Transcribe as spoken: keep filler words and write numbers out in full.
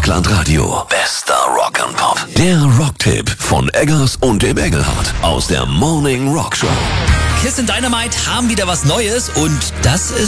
Dreieckland Radio. Bester Rock and Pop. Der Rocktipp von Eggers und dem Engelhardt aus der Morning Rock Show. Kiss and Dynamite haben wieder was Neues und das ist